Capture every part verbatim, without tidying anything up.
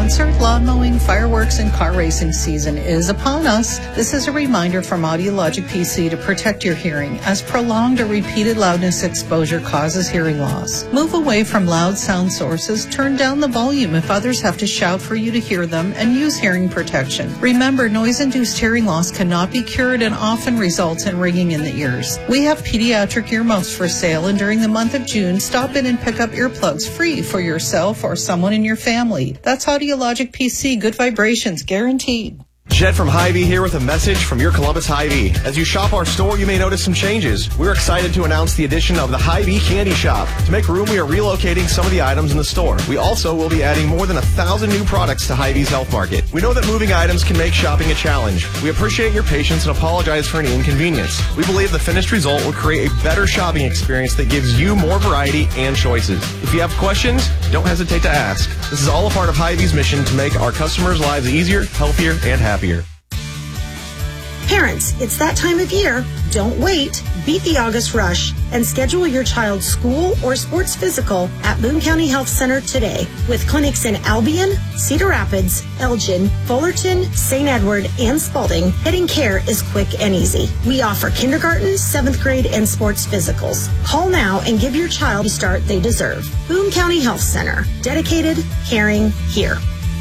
concert, lawn mowing, fireworks, and car racing season is upon us. This is a reminder from Audiologic P C to protect your hearing, as prolonged or repeated loudness exposure causes hearing loss. Move away from loud sound sources, turn down the volume if others have to shout for you to hear them, and use hearing protection. Remember, noise-induced hearing loss cannot be cured and often results in ringing in the ears. We have pediatric earmuffs for sale, and during the month of June, stop in and pick up earplugs free for yourself or someone in your family. That's Audiologic P C. Good vibrations, guaranteed. Jed from Hy-Vee here with a message from your Columbus Hy-Vee. As you shop our store, you may notice some changes. We're excited to announce the addition of the Hy-Vee Candy Shop. To make room, we are relocating some of the items in the store. We also will be adding more than a thousand new products to Hy-Vee's Health Market. We know that moving items can make shopping a challenge. We appreciate your patience and apologize for any inconvenience. We believe the finished result will create a better shopping experience that gives you more variety and choices. If you have questions, don't hesitate to ask. This is all a part of Hy-Vee's mission to make our customers' lives easier, healthier, and happier. Parents, it's that time of year. Don't wait. Beat the August rush and schedule your child's school or sports physical at Boone County Health Center today. With clinics in Albion, Cedar Rapids, Elgin, Fullerton, Saint Edward, and Spalding, getting care is quick and easy. We offer kindergarten, seventh grade, and sports physicals. Call now and give your child the start they deserve. Boone County Health Center. Dedicated, caring, here.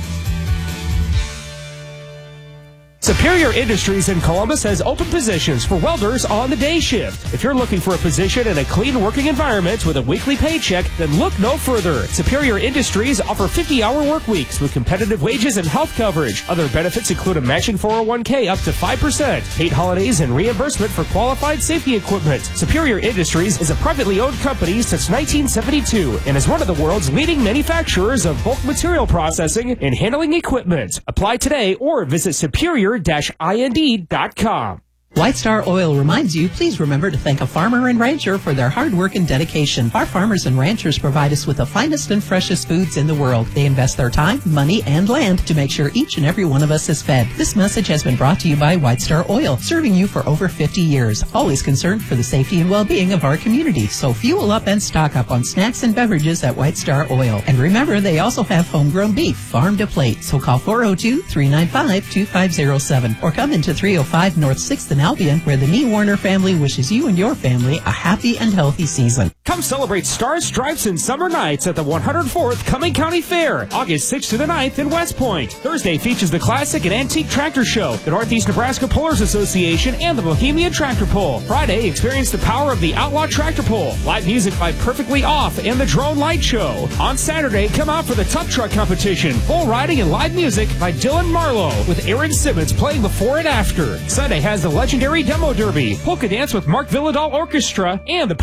Superior Industries in Columbus has open positions for welders on the day shift. If you're looking for a position in a clean working environment with a weekly paycheck, then look no further. Superior Industries offer fifty-hour work weeks with competitive wages and health coverage. Other benefits include a matching four oh one k up to five percent, paid holidays, and reimbursement for qualified safety equipment. Superior Industries is a privately owned company since nineteen seventy-two and is one of the world's leading manufacturers of bulk material processing and handling equipment. Apply today or visit superior dash ind dot com. White Star Oil reminds you, please remember to thank a farmer and rancher for their hard work and dedication. Our farmers and ranchers provide us with the finest and freshest foods in the world. They invest their time, money, and land to make sure each and every one of us is fed. This message has been brought to you by White Star Oil, serving you for over fifty years. Always concerned for the safety and well-being of our community. So fuel up and stock up on snacks and beverages at White Star Oil. And remember, they also have homegrown beef, farm to plate. So call four oh two, three nine five, two five oh seven or come into three oh five North sixth and Albion, where the Nee Warner family wishes you and your family a happy and healthy season. Come celebrate Stars, Stripes, and Summer Nights at the one hundred fourth Cumming County Fair, August sixth to the ninth in West Point. Thursday features the Classic and Antique Tractor Show, the Northeast Nebraska Pullers Association, and the Bohemian Tractor Pull. Friday, experience the power of the Outlaw Tractor Pull, live music by Perfectly Off, and the Drone Light Show. On Saturday, come out for the Tough Truck Competition, bull riding and live music by Dylan Marlowe, with Aaron Simmons playing before and after. Sunday has the legendary Demo Derby, polka dance with Mark Villadal Orchestra, and the